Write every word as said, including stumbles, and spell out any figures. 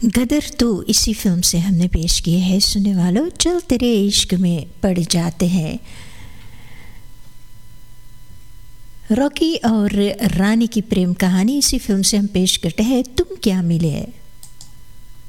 गदर तो इसी फिल्म से हमने पेश किए हैं सुनने वालों। चल तेरे इश्क में पड़ जाते हैं। रॉकी और रानी की प्रेम कहानी इसी फिल्म से हम पेश करते हैं तुम क्या मिले।